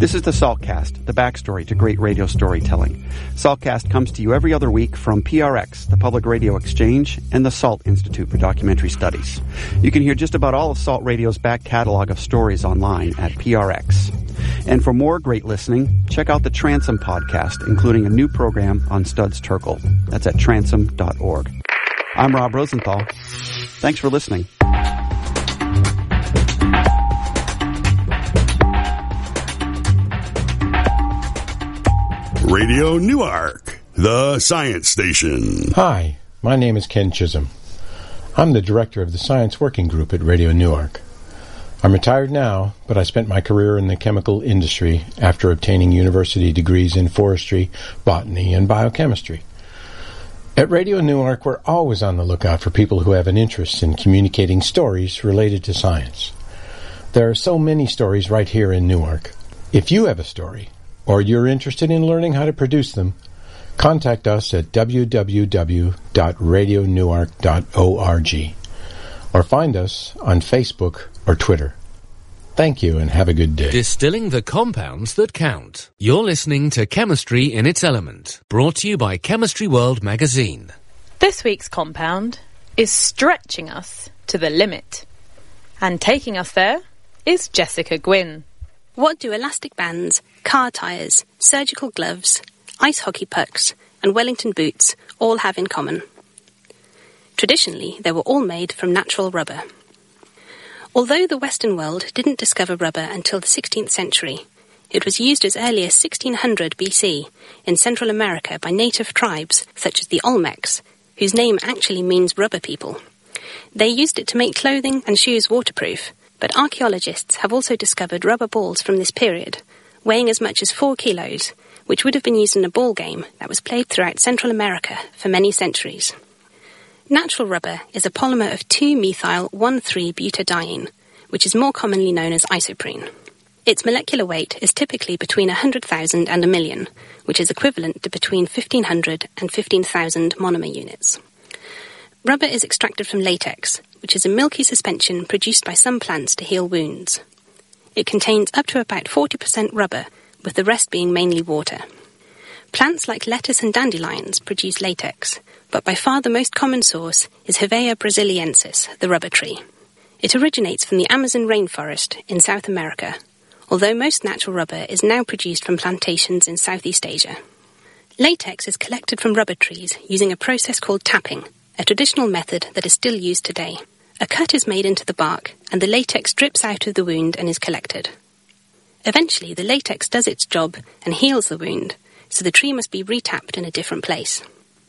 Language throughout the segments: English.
This is the Saltcast, the backstory to great radio storytelling. Saltcast comes to you every other week from PRX, the Public Radio Exchange, and the SALT Institute for Documentary Studies. You can hear just about all of SALT Radio's back catalog of stories online at PRX. And for more great listening, check out the Transom podcast, including a new program on Studs Terkel. That's at transom.org. I'm Rob Rosenthal. Thanks for listening. Radio Newark, the science station. Hi, my name is Ken Chisholm. I'm the director of the Science Working Group at Radio Newark. I'm retired now, but I spent my career in the chemical industry after obtaining university degrees in forestry, botany, and biochemistry. At Radio Newark, we're always on the lookout for people who have an interest in communicating stories related to science. There are so many stories right here in Newark. If you have a story, or you're interested in learning how to produce them, contact us at www.radionewark.org or find us on Facebook or Twitter. Thank you and have a good day. Distilling the compounds that count. You're listening to Chemistry in its Element, brought to you by Chemistry World magazine. This week's compound is stretching us to the limit. And taking us there is Jessica Gwynn. What do elastic bands, car tyres, surgical gloves, ice hockey pucks, and Wellington boots all have in common? Traditionally, they were all made from natural rubber. Although the Western world didn't discover rubber until the 16th century, it was used as early as 1600 BC in Central America by native tribes such as the Olmecs, whose name actually means rubber people. They used it to make clothing and shoes waterproof, but archaeologists have also discovered rubber balls from this period, weighing as much as 4 kilos, which would have been used in a ball game that was played throughout Central America for many centuries. Natural rubber is a polymer of 2-methyl-1,3-butadiene, which is more commonly known as isoprene. Its molecular weight is typically between 100,000 and a million, which is equivalent to between 1,500 and 15,000 monomer units. Rubber is extracted from latex, which is a milky suspension produced by some plants to heal wounds. It contains up to about 40% rubber, with the rest being mainly water. Plants like lettuce and dandelions produce latex, but by far the most common source is Hevea brasiliensis, the rubber tree. It originates from the Amazon rainforest in South America, although most natural rubber is now produced from plantations in Southeast Asia. Latex is collected from rubber trees using a process called tapping, a traditional method that is still used today. A cut is made into the bark, and the latex drips out of the wound and is collected. Eventually, the latex does its job and heals the wound, so the tree must be retapped in a different place.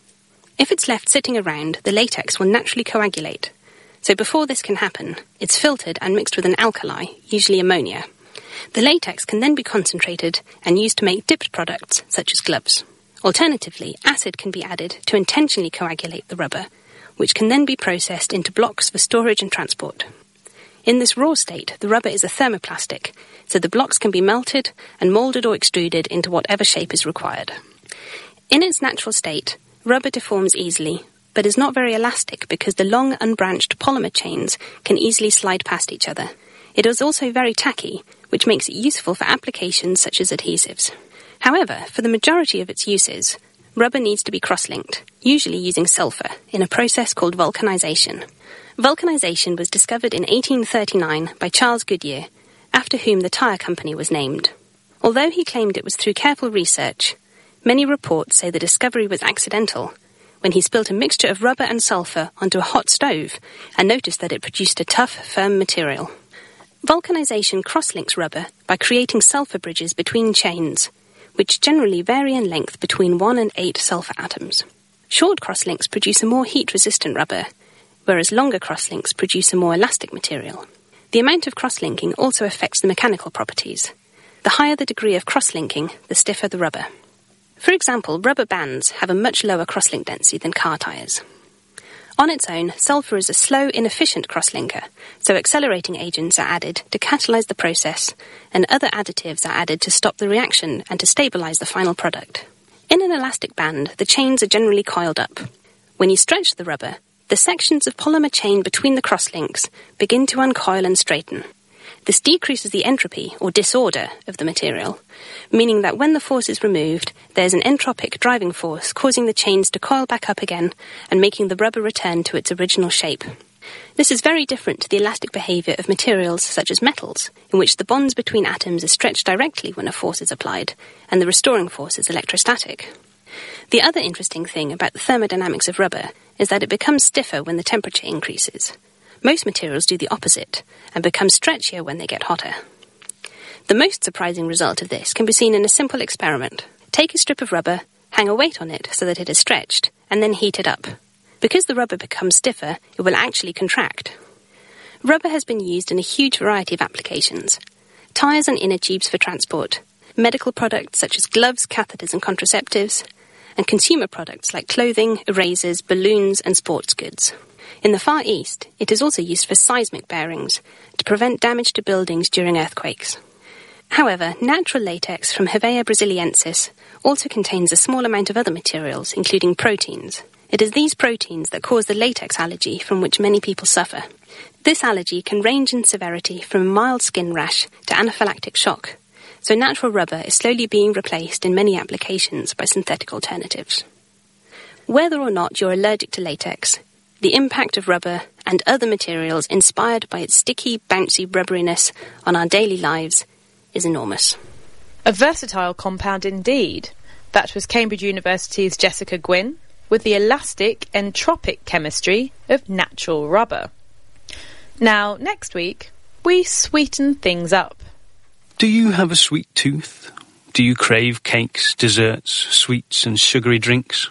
If it's left sitting around, the latex will naturally coagulate. So before this can happen, it's filtered and mixed with an alkali, usually ammonia. The latex can then be concentrated and used to make dipped products, such as gloves. Alternatively, acid can be added to intentionally coagulate the rubber, which can then be processed into blocks for storage and transport. In this raw state, the rubber is a thermoplastic, so the blocks can be melted and moulded or extruded into whatever shape is required. In its natural state, rubber deforms easily, but is not very elastic because the long unbranched polymer chains can easily slide past each other. It is also very tacky, which makes it useful for applications such as adhesives. However, for the majority of its uses, rubber needs to be cross-linked, usually using sulfur, in a process called vulcanization. Vulcanization was discovered in 1839 by Charles Goodyear, after whom the tire company was named. Although he claimed it was through careful research, many reports say the discovery was accidental, when he spilt a mixture of rubber and sulfur onto a hot stove and noticed that it produced a tough, firm material. Vulcanization cross-links rubber by creating sulfur bridges between chains, which generally vary in length between 1 and 8 sulfur atoms. Short crosslinks produce a more heat-resistant rubber, whereas longer crosslinks produce a more elastic material. The amount of crosslinking also affects the mechanical properties. The higher the degree of crosslinking, the stiffer the rubber. For example, rubber bands have a much lower crosslink density than car tyres. On its own, sulfur is a slow, inefficient crosslinker, so accelerating agents are added to catalyze the process, and other additives are added to stop the reaction and to stabilize the final product. In an elastic band, the chains are generally coiled up. When you stretch the rubber, the sections of polymer chain between the crosslinks begin to uncoil and straighten. This decreases the entropy, or disorder, of the material, meaning that when the force is removed, there's an entropic driving force causing the chains to coil back up again and making the rubber return to its original shape. This is very different to the elastic behaviour of materials such as metals, in which the bonds between atoms are stretched directly when a force is applied, and the restoring force is electrostatic. The other interesting thing about the thermodynamics of rubber is that it becomes stiffer when the temperature increases. Most materials do the opposite, and become stretchier when they get hotter. The most surprising result of this can be seen in a simple experiment. Take a strip of rubber, hang a weight on it so that it is stretched, and then heat it up. Because the rubber becomes stiffer, it will actually contract. Rubber has been used in a huge variety of applications. Tyres and inner tubes for transport, medical products such as gloves, catheters and contraceptives, and consumer products like clothing, erasers, balloons and sports goods. In the Far East, it is also used for seismic bearings to prevent damage to buildings during earthquakes. However, natural latex from Hevea brasiliensis also contains a small amount of other materials, including proteins. It is these proteins that cause the latex allergy from which many people suffer. This allergy can range in severity from mild skin rash to anaphylactic shock, so natural rubber is slowly being replaced in many applications by synthetic alternatives. Whether or not you're allergic to latex, the impact of rubber and other materials inspired by its sticky, bouncy rubberiness on our daily lives is enormous. A versatile compound indeed. That was Cambridge University's Jessica Gwynn with the elastic entropic chemistry of natural rubber. Now, next week, we sweeten things up. Do you have a sweet tooth? Do you crave cakes, desserts, sweets and sugary drinks?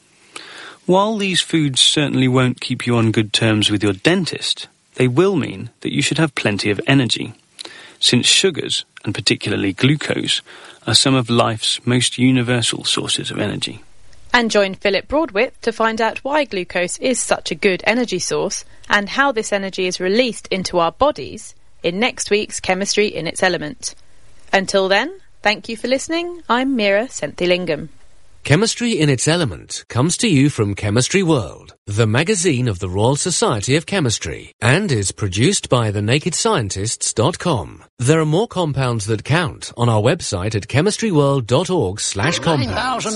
While these foods certainly won't keep you on good terms with your dentist, they will mean that you should have plenty of energy, since sugars, and particularly glucose, are some of life's most universal sources of energy. And join Philip Broadwhit to find out why glucose is such a good energy source and how this energy is released into our bodies in next week's Chemistry in its Element. Until then, thank you for listening. I'm Mira Senthilingam. Chemistry in its Element comes to you from Chemistry World, the magazine of the Royal Society of Chemistry, and is produced by thenakedscientists.com. There are more compounds that count on our website at chemistryworld.org/compounds.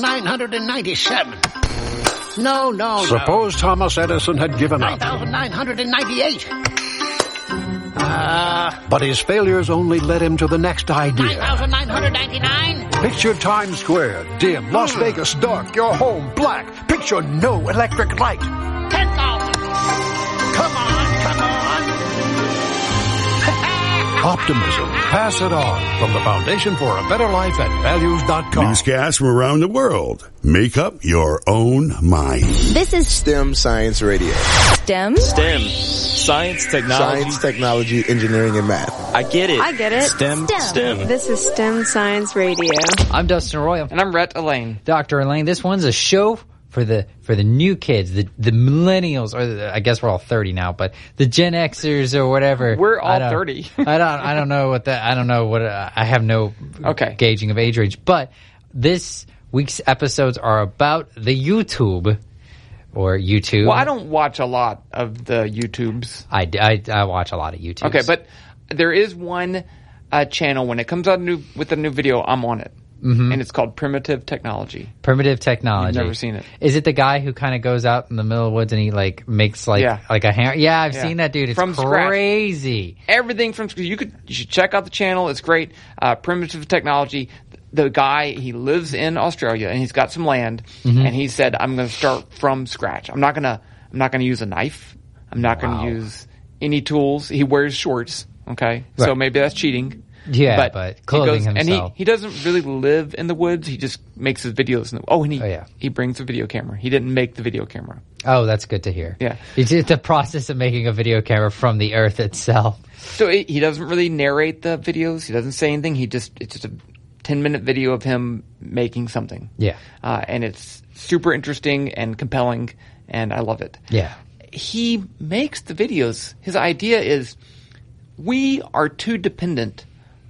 9,997. No. Suppose Thomas Edison had given up. 9,998. But his failures only led him to the next idea. 9,999. Picture Times Square, dim, Las Vegas dark, your home black. Picture no electric light. 10,000. Come on. Optimism. Pass it on. From the Foundation for a Better Life at values.com. Newscasts from around the world. Make up your own mind. This is STEM Science Radio. STEM? Science, technology, engineering, and math. I get it. STEM. This is STEM Science Radio. I'm Dustin Roy. And I'm Rhett Elaine. Dr. Elaine, this one's a show for the new kids, the millennials, or I guess we're all 30 now, but the Gen Xers or whatever. We're all 30. I don't know what that. I don't know what. I have no gauging of age range. But this week's episodes are about the YouTube. Or YouTube. Well, I don't watch a lot of the YouTubes. I watch a lot of YouTubes. Okay, but there is one channel, when it comes out with a new video, I'm on it. Mm-hmm. And it's called Primitive Technology. Primitive Technology. You've never seen it. Is it the guy who kind of goes out in the middle of the woods and he makes like a hammer? Yeah, I've seen that dude. It's from crazy. Scratch. Everything from scratch. You should check out the channel. It's great. Primitive Technology. The guy, he lives in Australia and he's got some land, and he said, I'm going to start from scratch. I'm not going to use a knife. I'm not going to use any tools. He wears shorts. Okay. Right. So maybe that's cheating. Yeah, but clothing himself. And he doesn't really live in the woods. He just makes his videos. He brings a video camera. He didn't make the video camera. Oh, that's good to hear. Yeah. It's the process of making a video camera from the earth itself. So he doesn't really narrate the videos. He doesn't say anything. It's just a 10-minute video of him making something. Yeah. And it's super interesting and compelling, and I love it. Yeah. He makes the videos. His idea is we are too dependent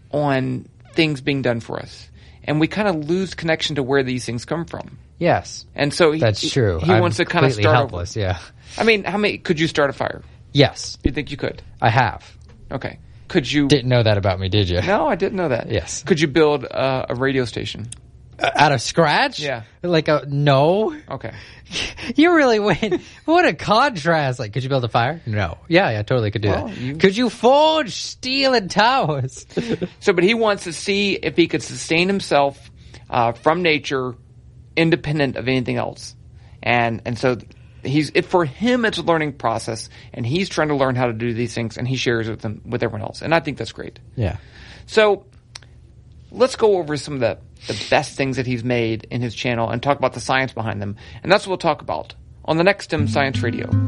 on things being done for us, and we kind of lose connection to where these things come from. Yes. And so that's true. He wants to kind of start helpless, yeah. I mean, could you start a fire? Yes. You think you could? I have. Okay. Could you... Didn't know that about me, did you? No, I didn't know that. Yes. Could you build a radio station? Out of scratch? Yeah. No. Okay. You really went... What a contrast. Like, could you build a fire? No. Yeah, I totally could do that. Could you forge steel and towers? But he wants to see if he could sustain himself from nature, independent of anything else. And so for him, it's a learning process, and he's trying to learn how to do these things, and he shares with everyone else. And I think that's great. Yeah. So let's go over some of the best things that he's made in his channel and talk about the science behind them. And that's what we'll talk about on the next STEM Science Radio.